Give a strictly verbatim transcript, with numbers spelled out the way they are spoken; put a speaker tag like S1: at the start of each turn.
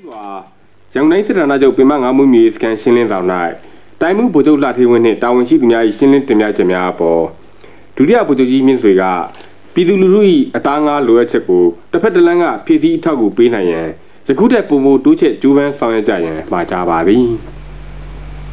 S1: စွာရန်ကုန်တိုင်းစစ်ဌာနချုပ်ပင်မငါးမှုမြေစကန်ရှင်းလင်းဆောင်၌တိုင်းမှုဗိုလ်ချုပ်လှထေးဝင်းနှင့်တာဝန်ရှိသူများ၏ရှင်းလင်းတင်ပြချက်များအပေါ်ဒုတိယဗိုလ်ချုပ်ကြီးမြင့်ဆွေကပြည်သူလူထု၏အသားငါးလိုအပ်ချက်ကိုတစ်ဖက်တစ်လမ်းကဖြည့်ဆည်းအထောက်အကူပေးနိုင်ရန်ယခုထက်ပိုမိုတိုးချဲ့ကြိုးပမ်းဆောင်ရွက်ကြရန်မှာကြားပါသည်